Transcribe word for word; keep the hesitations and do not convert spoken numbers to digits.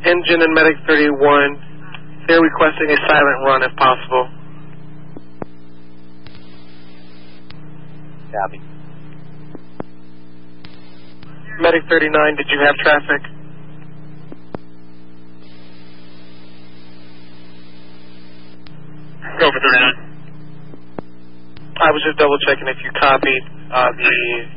Engine and Medic thirty-one, they're requesting a silent run if possible. Copy. Medic thirty-nine, did you have traffic? Go for thirty-nine. I was just double checking if you copied uh, the